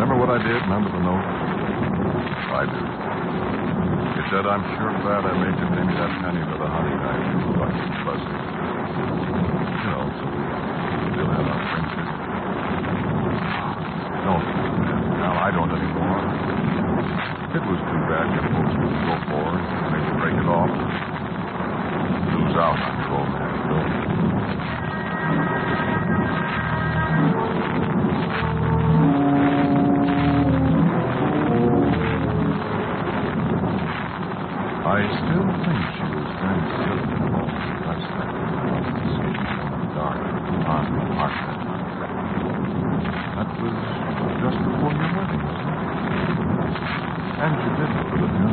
Remember what I did? Remember the note? I do. It said, I'm sure glad I made you pay me that penny for the honey knife. Lucky fuzzy. You know, so